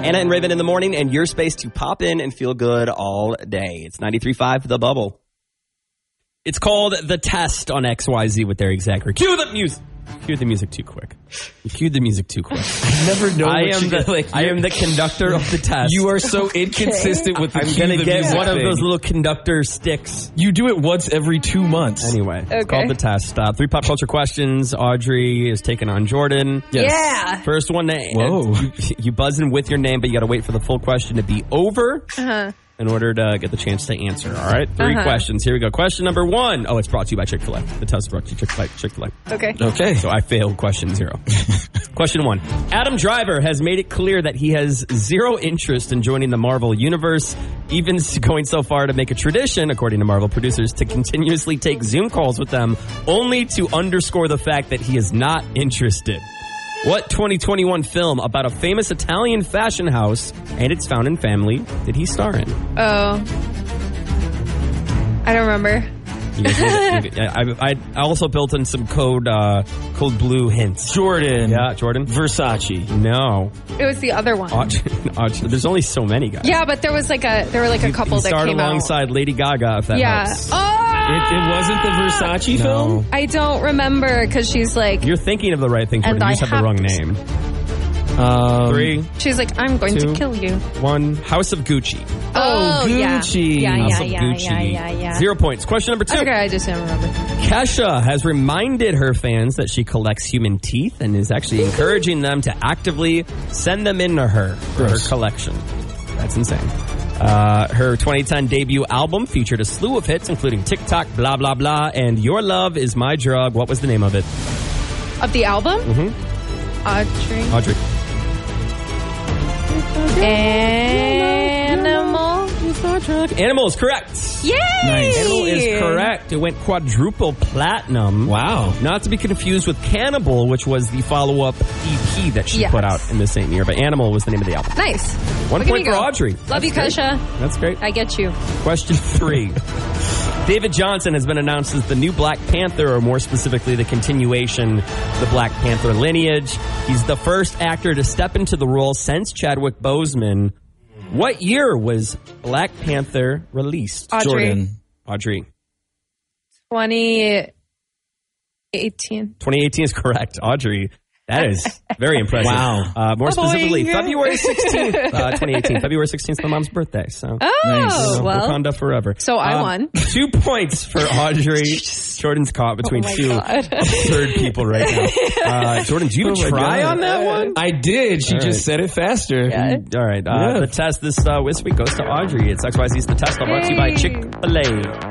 Anna and Raven in the morning, and your space to pop in and feel good all day. It's 93.5 The Bubble. It's called The Test on XYZ with Derek Zachary. Cue the music. Cue the music too quick. You cued the music too quick. I never know. I am the conductor of the test. You are so inconsistent with the I'm going to get one of those little conductor sticks. You do it once every 2 months. Anyway, It's called The Test. 3 pop culture questions. Audrey is taking on Jordan. Yes. Yeah. First one, you buzz in with your name, but you got to wait for the full question to be over. In order to get the chance to answer. All right? 3 questions. Here we go. Question number 1. Oh, it's brought to you by Chick-fil-A. The test is brought to you by Chick-fil-A. Okay. So I failed question 0. Question 1. Adam Driver has made it clear that he has zero interest in joining the Marvel Universe, even going so far to make a tradition, according to Marvel producers, to continuously take Zoom calls with them, only to underscore the fact that he is not interested. What 2021 film about a famous Italian fashion house and its founding family did he star in? Oh. I don't remember. I also built in some code blue hints. Jordan. Yeah, Jordan. Versace. No. It was the other one. There's only so many guys. Yeah, but there were a couple that starred came out. alongside Lady Gaga, if that helps. Oh! It wasn't the Versace film? I don't remember because she's like... You're thinking of the right thing, Jordan. You just have the wrong name. 3. She's like, I'm going to kill you. 1. House of Gucci. Oh, Gucci. Yeah. House of Gucci. 0 points. Question number 2. Okay, I just don't remember. Kesha has reminded her fans that she collects human teeth and is actually encouraging them to actively send them in to her for her collection. That's insane. Her 2010 debut album featured a slew of hits, including TikTok, Blah, Blah, Blah, and Your Love Is My Drug. What was the name of it? Of the album? Audrey. Animal is correct. Yay! Nice. Animal is correct. It went quadruple platinum. Wow. Not to be confused with Cannibal, which was the follow-up EP that she put out in the same year. But Animal was the name of the album. Nice. 1 point for Audrey. Love you, Kesha. That's great. I get you. Question 3. David Johnson has been announced as the new Black Panther, or more specifically, the continuation of the Black Panther lineage. He's the first actor to step into the role since Chadwick Boseman. What year was Black Panther released? Audrey. 2018. 2018 is correct. Audrey. That is very impressive. Wow. More specifically, February 16th, 2018. February 16th is my mom's birthday. So nice. Well, Wakanda forever. So I won. 2 points for Audrey. Jordan's caught between two absurd people right now. Jordan, do you try on that one? I did. She just said it faster. Yeah. All right. The test this week goes to Audrey. It's XYZ's The Test, brought to you by Chick-fil-A.